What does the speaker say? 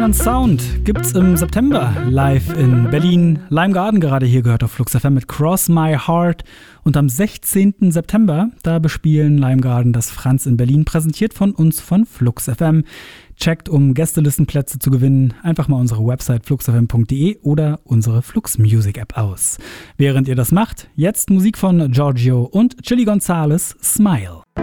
Fun & Sound gibt's im September live in Berlin. Lime Garden gerade hier gehört auf Flux FM mit Cross My Heart. Und am 16. September, da bespielen Lime Garden das Franz in Berlin, präsentiert von uns von Flux FM. Checkt, um Gästelistenplätze zu gewinnen, einfach mal unsere Website fluxfm.de oder unsere Flux Music App aus. Während ihr das macht, jetzt Musik von Giorgio und Chili Gonzales, Smile.